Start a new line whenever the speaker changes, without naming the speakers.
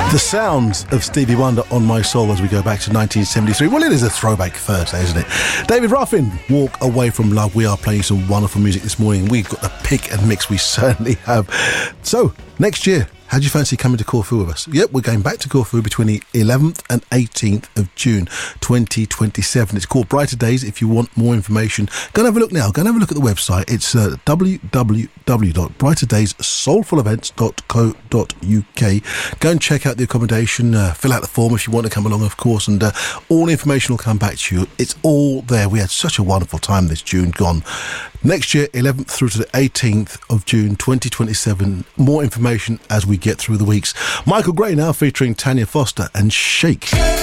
The sounds of Stevie Wonder on My Soul as we go back to 1973. Well, it is a throwback Thursday, isn't it? David Ruffin, Walk Away From Love. We are playing some wonderful music this morning. We've got the pick and mix, we certainly have. So, next year, how do you fancy coming to Corfu with us? Yep, we're going back to Corfu between the 11th and 18th of June 2027. It's called Brighter Days. If you want more information, go and have a look now. Go and have a look at the website. It's www.brighterdayssoulfulevents.co.uk. Go and check out the accommodation. Fill out the form if you want to come along, of course, and all the information will come back to you. It's all there. We had such a wonderful time this June gone. Next year, 11th through to the 18th of June 2027. More information as we get through the weeks. Michael Gray now featuring Tanya Foster and Shake.